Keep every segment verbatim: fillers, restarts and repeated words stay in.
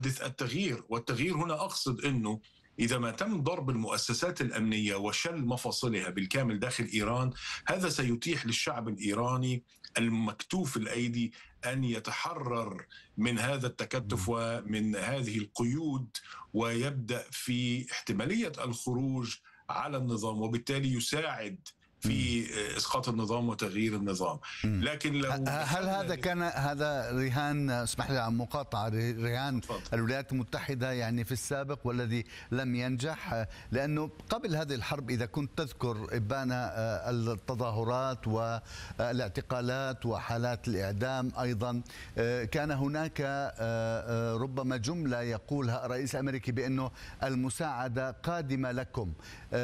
يحدث التغيير، والتغيير هنا أقصد أنه إذا ما تم ضرب المؤسسات الأمنية وشل مفاصلها بالكامل داخل إيران، هذا سيتيح للشعب الإيراني المكتوف الأيدي أن يتحرر من هذا التكتف ومن هذه القيود، ويبدأ في احتمالية الخروج على النظام، وبالتالي يساعد في اسقاط النظام وتغيير النظام. لكن لو هل هذا كان هذا رهان، اسمح لي عن مقاطعه، رهان الولايات المتحده يعني في السابق والذي لم ينجح؟ لانه قبل هذه الحرب اذا كنت تذكر ابان التظاهرات والاعتقالات وحالات الاعدام ايضا، كان هناك ربما جمله يقولها الرئيس الامريكي بانه المساعده قادمه لكم.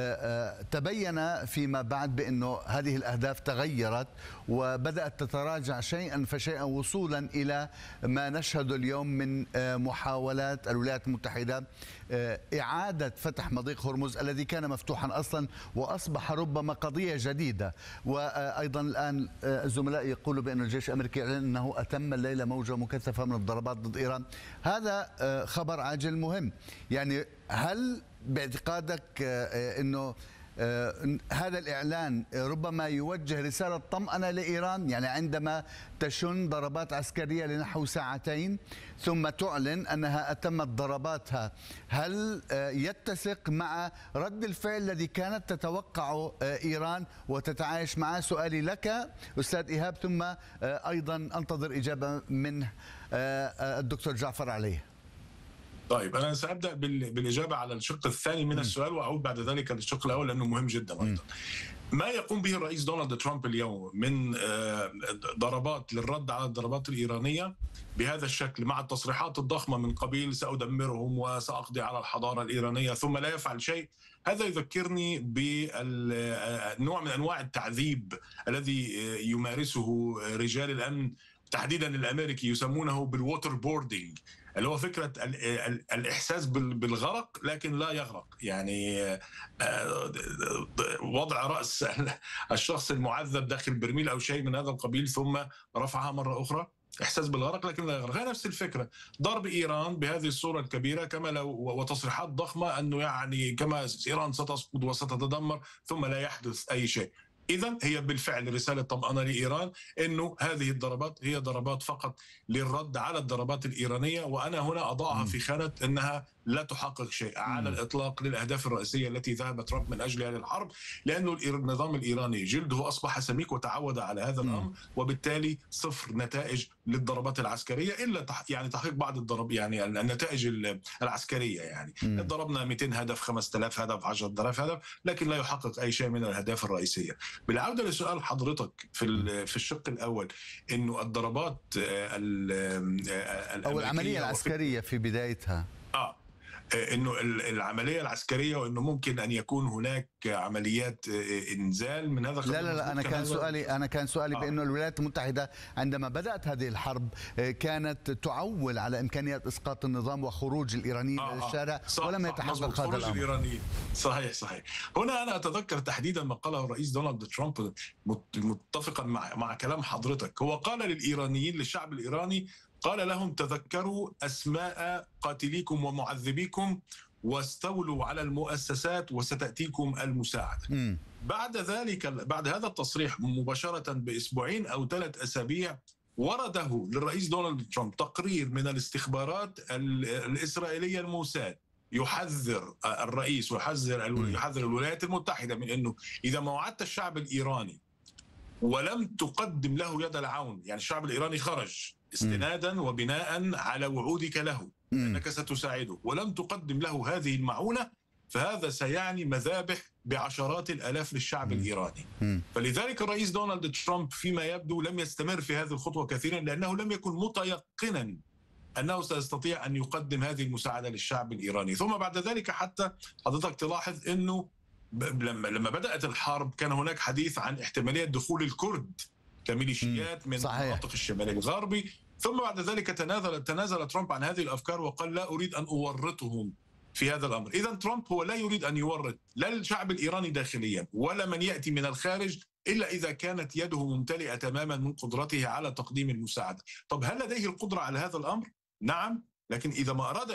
تبين فيما بعد أنه هذه الأهداف تغيرت وبدأت تتراجع شيئا فشيئا وصولا إلى ما نشهد اليوم من محاولات الولايات المتحدة إعادة فتح مضيق هرمز الذي كان مفتوحا أصلا وأصبح ربما قضية جديدة. وأيضا الآن الزملاء يقولوا بأن الجيش الأمريكي أعلن أنه أتم الليلة موجة مكثفة من الضربات ضد إيران. هذا خبر عاجل مهم. يعني هل باعتقادك أنه هذا الإعلان ربما يوجه رسالة طمأنة لإيران؟ يعني عندما تشن ضربات عسكرية لنحو ساعتين ثم تعلن أنها أتمت ضرباتها، هل يتسق مع رد الفعل الذي كانت تتوقعه إيران وتتعايش معه؟ سؤالي لك أستاذ إيهاب، ثم أيضا أنتظر إجابة من الدكتور جعفر عليه. طيب أنا سأبدأ بالإجابة على الشق الثاني من السؤال وأعود بعد ذلك للشق الأول لأنه مهم جدا أيضا. ما يقوم به الرئيس دونالد ترامب اليوم من ضربات للرد على الضربات الإيرانية بهذا الشكل مع التصريحات الضخمة من قبيل سأدمرهم وسأقضي على الحضارة الإيرانية ثم لا يفعل شيء، هذا يذكرني بالنوع من أنواع التعذيب الذي يمارسه رجال الأمن تحديدا الأمريكي، يسمونه بالووتر بوردينج، اللي هو فكرة الإحساس بالغرق لكن لا يغرق، يعني وضع رأس الشخص المعذب داخل برميل أو شيء من هذا القبيل ثم رفعها مرة أخرى، إحساس بالغرق لكن لا يغرق. هي نفس الفكرة، ضرب إيران بهذه الصورة الكبيرة كما لو وتصريحات ضخمة أنه يعني كما إيران ستسقط وستتدمر ثم لا يحدث أي شيء. إذن هي بالفعل رسالة طمأنة لإيران أنه هذه الضربات هي ضربات فقط للرد على الضربات الإيرانية، وأنا هنا أضعها في خانة أنها لا تحقق شيء على الإطلاق للأهداف الرئيسية التي ذهب ترامب من أجلها للحرب، لأنه النظام الإيراني جلده أصبح سميك وتعود على هذا الأمر، وبالتالي صفر نتائج للضربات العسكرية إلا يعني تحقيق بعض الضرب يعني النتائج العسكرية، يعني ضربنا مئتين هدف، خمسة آلاف هدف، عشرة آلاف هدف، لكن لا يحقق أي شيء من الأهداف الرئيسية. بالعودة لسؤال حضرتك في في الشق الأول، إنه الضربات أو العملية العسكرية في بدايتها آه انه العمليه العسكريه وانه ممكن ان يكون هناك عمليات انزال من هذا. لا لا لا انا كان سؤالي انا كان سؤالي آه. بانه الولايات المتحده عندما بدات هذه الحرب كانت تعول على امكانيه اسقاط النظام وخروج الايرانيين آه. الى الشارع صح ولم صح يتحقق هذا الامر. الإيرانيين. صحيح صحيح. هنا انا اتذكر تحديدا ما قاله الرئيس دونالد ترامب متفقا مع مع كلام حضرتك. هو قال للايرانيين، للشعب الايراني، قال لهم تذكروا أسماء قاتليكم ومعذبيكم واستولوا على المؤسسات وستأتيكم المساعدة. م. بعد ذلك بعد هذا التصريح مباشرة بأسبوعين أو ثلاث أسابيع ورده للرئيس دونالد ترامب تقرير من الاستخبارات الإسرائيلية الموساد يحذر الرئيس ويحذر يحذر الولايات المتحدة من أنه إذا ما وعدت الشعب الإيراني ولم تقدم له يد العون، يعني الشعب الإيراني خرج استنادا وبناء على وعودك له أنك ستساعده ولم تقدم له هذه المعونة، فهذا سيعني مذابح بعشرات الآلاف للشعب الإيراني. فلذلك الرئيس دونالد ترامب فيما يبدو لم يستمر في هذه الخطوة كثيرا، لأنه لم يكن متيقنا أنه سيستطيع أن يقدم هذه المساعدة للشعب الإيراني. ثم بعد ذلك حتى حضرتك تلاحظ أنه لما لما بدأت الحرب كان هناك حديث عن احتمالية دخول الكرد كميليشيات من المناطق الشمالي الغربي، ثم بعد ذلك تنازل تنازل ترامب عن هذه الأفكار وقال لا أريد أن أورطهم في هذا الأمر. إذا ترامب هو لا يريد أن يورط لا الشعب الإيراني داخليا ولا من يأتي من الخارج إلا إذا كانت يده ممتلئة تماما من قدرته على تقديم المساعدة. طب هل لديه القدرة على هذا الأمر؟ نعم، لكن إذا ما أراد